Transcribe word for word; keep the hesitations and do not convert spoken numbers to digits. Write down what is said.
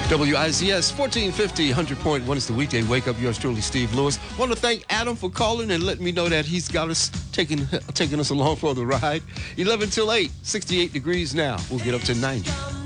W I Z S fourteen fifty, one hundred point one is the weekday wake up. Yours truly, Steve Lewis. Want to thank Adam for calling and letting me know that he's got us taking taking us along for the ride. eleven till eight, sixty-eight degrees now. We'll get up to ninety.